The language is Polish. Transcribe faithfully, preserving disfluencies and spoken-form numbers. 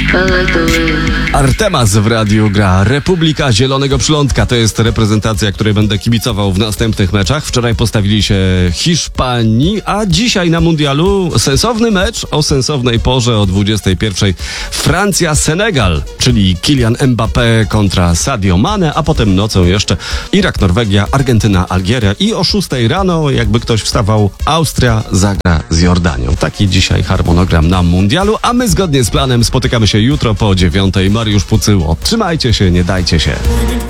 Artemas w radiu gra. Republika Zielonego Przylądka to jest reprezentacja, której będę kibicował w następnych meczach. Wczoraj postawili się Hiszpanii, a dzisiaj na mundialu sensowny mecz o sensownej porze o dwudziestej pierwszej. Francja-Senegal, czyli Kylian Mbappé kontra Sadio Mane, a potem nocą jeszcze Irak, Norwegia, Argentyna, Algieria i o szóstej rano, jakby ktoś wstawał, Austria zagra z Jordanią. Taki dzisiaj harmonogram na mundialu, a my zgodnie z planem spotykamy się jutro po dziewiątej. Mariusz Pucyło. Trzymajcie się, nie dajcie się.